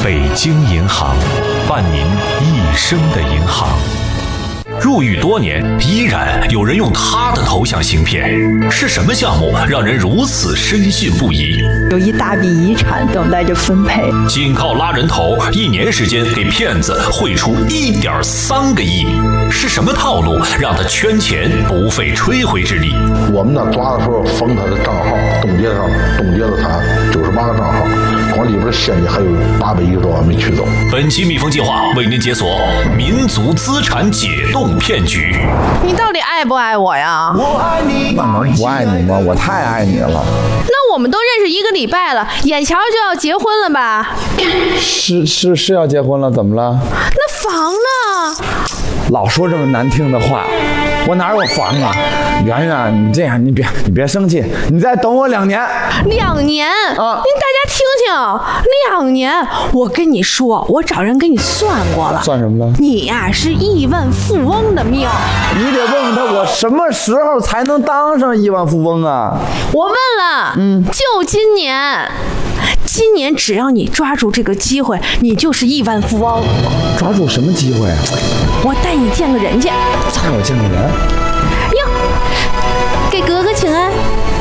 北京银行，伴您一生的银行。入狱多年，依然有人用他的头像行骗，是什么项目让人如此深信不疑？ 有一大笔遗产等待着分配， 仅靠拉人头，1年时间给骗子汇出1.3个亿，是什么套路让他圈钱不费吹灰之力？ 我们呢抓的时候封他的账号，冻结了他98个账号，光里边现金还有810多万没取走。 本期蜜蜂计划为您解锁民族资产解冻骗局。 你到底爱不爱我呀？ 我爱你，那能不爱你吗？我太爱你了。 那我们都认识1个礼拜了，眼瞧就要结婚了吧？ 是要结婚了，怎么了？ 那房呢？ 老说这么难听的话，我哪有房啊？圆圆，你这样，你别生气，你再等我2年。 2年啊！您大家听听，2年，我跟你说，我找人给你算过了。 算什么了？ 你呀是亿万富翁的命。 你得问问他，我什么时候才能当上亿万富翁啊？ 我问了，就今年。今年只要你抓住这个机会，你就是亿万富翁。 抓住什么机会啊？ 我带你见个人去。 带我见个人？ 哟，给哥哥请安。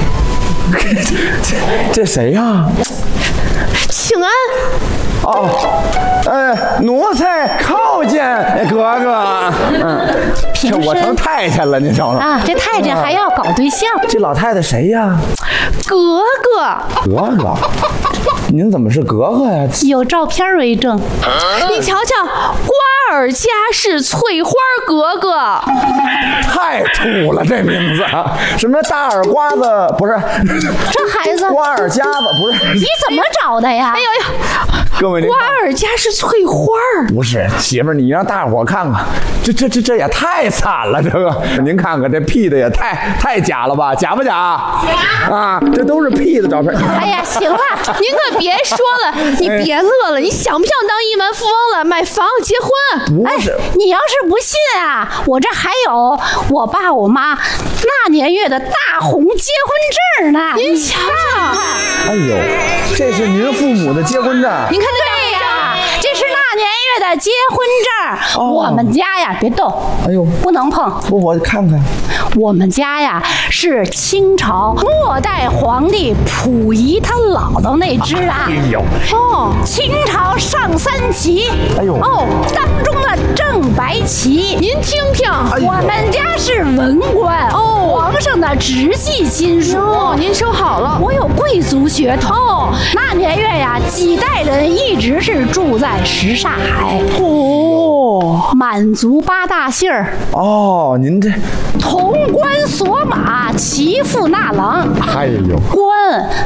这谁呀？ 请安。 哦，奴才叩见哥哥。这我成太监了，你瞅瞅啊！这太监还要搞对象。 这老太太谁呀？ 格格。 格格，您怎么是格格呀？ 有照片为证。 你瞧瞧，瓜尔佳氏翠花格格。 太土了，这名字。什么大耳瓜子？不是， 这孩子。 瓜尔佳子不是？ 你怎么找的呀？ 哎呦呦！ 各位， 瓜尔佳氏翠花。 不是，媳妇儿，你让大伙看看，这也太惨了，这个您看看这 P 的也太假了吧？假不假？啊，这都是 P 的照片。 哎呀，行了， 您可别说了，你别乐了，你想不想当亿万富翁了？买房结婚？ 不是， 你要是不信啊，我这还有我爸我妈那年月的大红结婚证呢。 您瞧瞧， 哎呦，这是您父母的结婚证。 您看对呀，这是那年月的结婚证。我们家呀，别动， 哎呦， 不能碰。 我看看， 我们家呀是清朝末代皇帝溥仪他姥姥那支啊。 哎呦， 清朝上3旗。 哎呦， 当中的正白旗。 您听听， 我们家是文官，皇上的直系亲属。 您收好了， 我有贵族血统。那年月呀，几代人一直是住在什刹海。满族8大姓儿。 您这潼关索马，骑驸纳郎。 哎呦， 官